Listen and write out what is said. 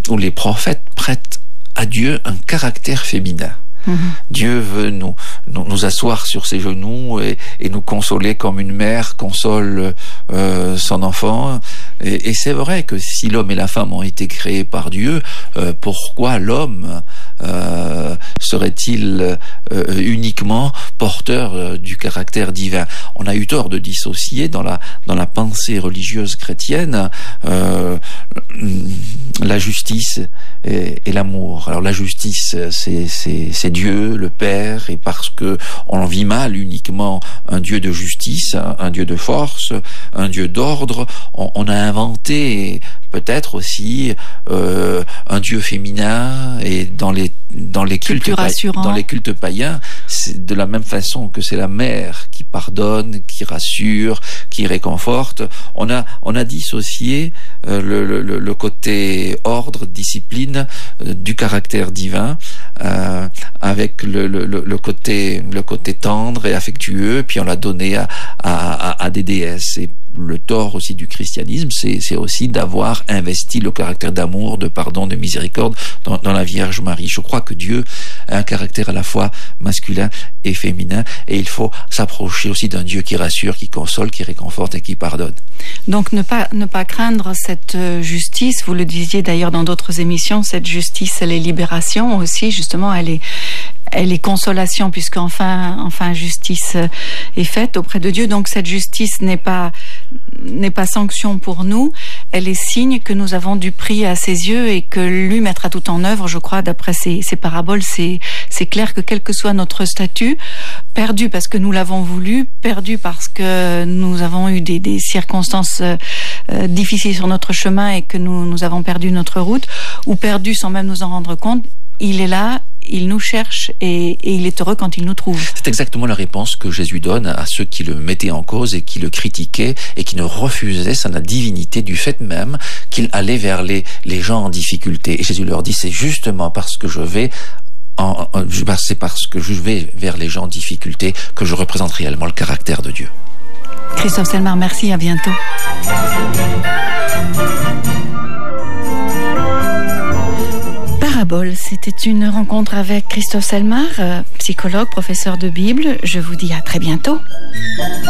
où les prophètes prêtent à Dieu un caractère féminin. Dieu veut nous asseoir sur ses genoux et nous consoler comme une mère console son enfant. Et c'est vrai que si l'homme et la femme ont été créés par Dieu, pourquoi l'homme serait-il uniquement porteur du caractère divin? On a eu tort de dissocier dans la pensée religieuse chrétienne la justice et l'amour. Alors la justice, c'est Dieu, le Père, et parce que on vit mal uniquement un Dieu de justice, un Dieu de force, un Dieu d'ordre, on a inventé peut-être aussi un Dieu féminin, et dans les cultes païens, c'est de la même façon que c'est la mère qui pardonne, qui rassure, qui réconforte. On a dissocié le côté ordre, discipline du caractère divin, avec le côté tendre et affectueux, puis on l'a donné à des déesses. Et le tort aussi du christianisme, c'est aussi d'avoir investi le caractère d'amour, de pardon, de miséricorde dans la Vierge Marie. Je crois que Dieu a un caractère à la fois masculin et féminin, et il faut s'approcher aussi d'un Dieu qui rassure, qui console, qui réconforte et qui pardonne. Donc ne pas craindre cette justice, vous le disiez d'ailleurs dans d'autres émissions, cette justice, elle est libération aussi, justement, elle est consolation, puisque enfin justice est faite auprès de Dieu. Donc cette justice n'est pas sanction pour nous, elle est signe que nous avons du prix à ses yeux et que lui mettra tout en œuvre. Je crois, d'après ces paraboles, c'est clair que quel que soit notre statut, perdu parce que nous l'avons voulu, perdu parce que nous avons eu des circonstances difficiles sur notre chemin et que nous avons perdu notre route, ou perdu sans même nous en rendre compte, il est là, il nous cherche et il est heureux quand il nous trouve. C'est exactement la réponse que Jésus donne à ceux qui le mettaient en cause et qui le critiquaient et qui ne refusaient sa divinité, du fait même qu'il allait vers les gens en difficulté. Et Jésus leur dit, c'est justement parce que je vais vers les gens en difficulté que je représente réellement le caractère de Dieu. Christophe Selmar, merci, à bientôt. Parabole, c'était une rencontre avec Christophe Selmar, psychologue, professeur de Bible. Je vous dis à très bientôt.